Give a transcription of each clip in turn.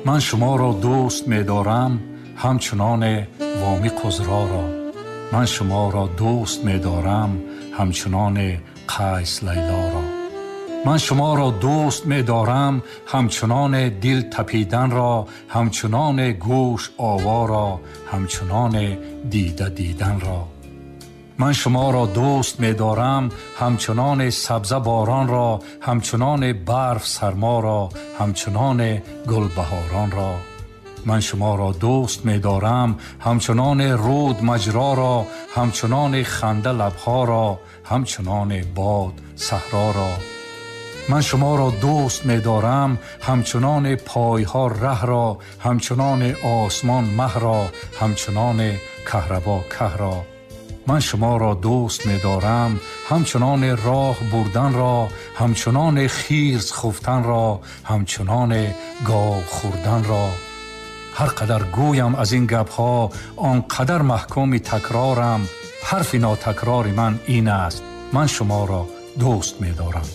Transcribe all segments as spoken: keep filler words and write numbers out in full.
من شما را دوست می دارم همچنان وامی قزرا را. من شما را دوست می دارم همچنان قیس لیلا را. من شما را دوست می دارم همچنان دل تپیدن را، همچنان گوش آوا را، همچنان دیده دیدن را. من شما را دوست می دارم همچنان سبزه باران را، همچنان برف سرما را، همچنان گل بهاران را. من شما را دوست می دارم همچنان رود مجرا را، همچنان خنده لبها را، همچنان باد صحرا را. من شما را دوست می دارم همچنان پایها ره را، همچنان آسمان مه را، همچنان کهربا که را. من شما را دوست می دارم همچنان راه بردن را، همچنان خیرس خفتن را، همچنان گاو خوردن را. هر قدر گویم از این گپ ها آنقدر محکوم تکرارم. حرف ناتکرار من این است: من شما را دوست می دارم.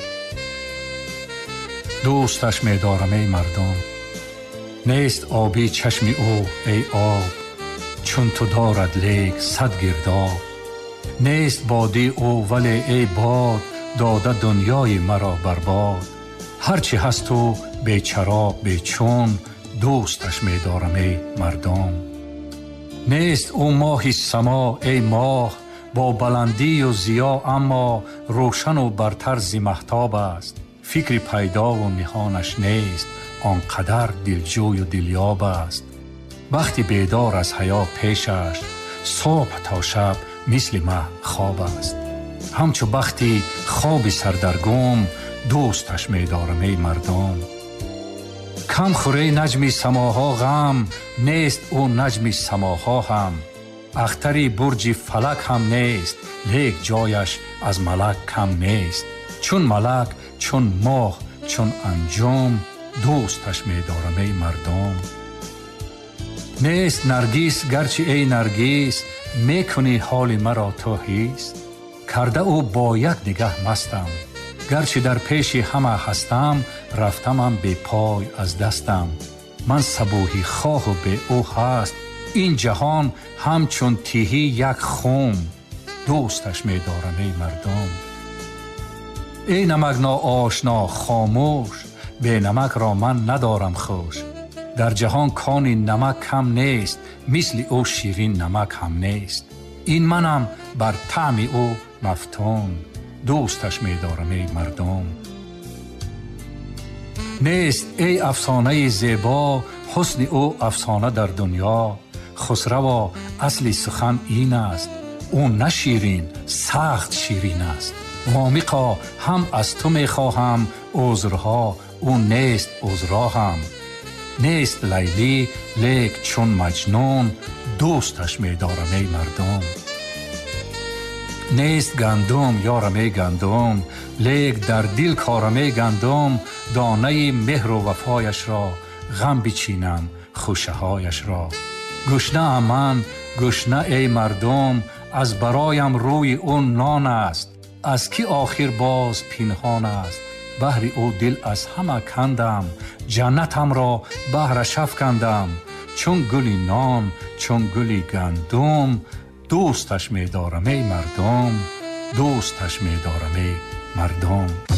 دوستش می دارم ای مردم. نیست آبی چشم او ای آب، چون تو دارد لیک صد گرداب. نیست بادی او ولی ای باد، داده دنیای مرا برباد. هرچی هست تو بی چرا بی چون، دوستش می دارم ای مردم. نیست او ماهی سما ای ماه، با بلندی و ضیا اما روشن و برتر ز مهتاب است. فکر پیدا و نهانش نیست، آنقدر دلجوی و دلیاب است. وقتی بیدار از حیا پیشش، صبح تا شب مثل مه خواب است. همچو بختی خواب سردرگم، دوستش می دارم ای مردم. کم خوری نجمی سماها غم، نیست او نجمی سماها هم. اختری برج فلک هم نیست، لیک جایش از ملک کم نیست. چون ملک چون ماه چون انجم، دوستش می دارم ای مردم. نیست نرگس گرچه ای نرگس، می کنی حال مرا تو هیست. کرده او با یک نگه مستم، گرچه در پیش همه هستم. رفتمم بی پای از دستم. من صبوحی خواه و به او هست، این جهان همچون تیهی یک خم. دوستش می دارم ای مردم. ای نمک ناآشنا خاموش، بی نمک را من ندارم خوش. در جهان کانی نمک کم نیست، مثل او شیرین نمک هم نیست. این منم بر طعم او مفتون، دوستش می دارم ای مردم. نیست ای افسانه زیبا، حسن او افسانه در دنیا. خسروا اصل سخن این است، او نه شیرین سخت شیرین است. وامقا هم از تو می خواهم عذرها، او نیست عذرا هم. نیست لیلی لیک چون مجنون، دوستش می دارم ای مردم. نیست گندم یارم ای گندم، لیک در دل کارم ای گندم. دانه مهر و وفایش را، غم بچینم خوشه هایش را. گشنه ام من گشنه ای مردم، از برایم روی اون نان است. از کی آخر باز پنهان است، بهر او دل از همه کندم. جنتم را بهرش افکندم، چون گلی نان چون گلی گندم. دوستش می دارم ای مردم، دوستش می دارم ای مردم.